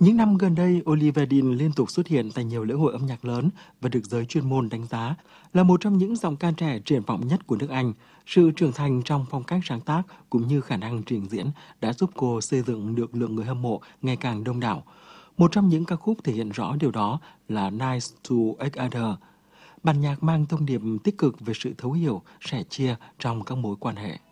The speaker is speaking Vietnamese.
Những năm gần đây, Olivia Dean liên tục xuất hiện tại nhiều lễ hội âm nhạc lớn và được giới chuyên môn đánh giá là một trong những giọng ca trẻ triển vọng nhất của nước Anh. Sự trưởng thành trong phong cách sáng tác cũng như khả năng trình diễn đã giúp cô xây dựng được lượng người hâm mộ ngày càng đông đảo. Một trong những ca khúc thể hiện rõ điều đó là Nice to Each Other. Bản nhạc mang thông điệp tích cực về sự thấu hiểu, sẻ chia trong các mối quan hệ.